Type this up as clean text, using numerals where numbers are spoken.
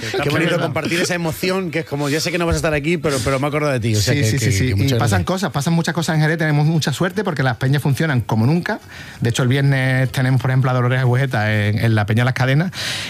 Qué bonito compartir esa emoción, que es como, ya sé que no vas a estar aquí, pero me acuerdo de ti. O sea, sí. Y pasan muchas cosas en Jerez, tenemos mucha suerte porque las peñas funcionan como nunca. De hecho, el viernes tenemos, por ejemplo, a Dolores Agujeta en la Peña Las Cadenas